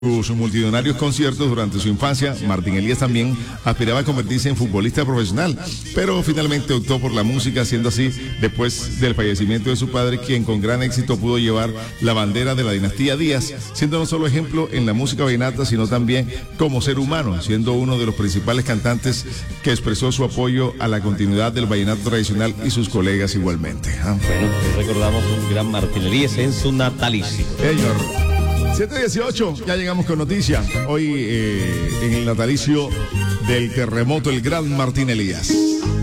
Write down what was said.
sus multitudinarios conciertos durante su infancia, Martín Elías también aspiraba a convertirse en futbolista profesional, pero finalmente optó por la música, siendo así después del fallecimiento de su padre, quien con gran éxito pudo llevar la bandera de la dinastía Díaz, siendo no solo ejemplo en la música vallenata, sino también como ser humano, siendo uno de los principales cantantes que expresó su apoyo a la continuidad del vallenato tradicional y sus colegas igualmente. Bueno, recordamos un gran Martín Elías en su natalicio. Señor. 7:18, ya llegamos con noticias. Hoy en el natalicio del terremoto, el gran Martín Elías.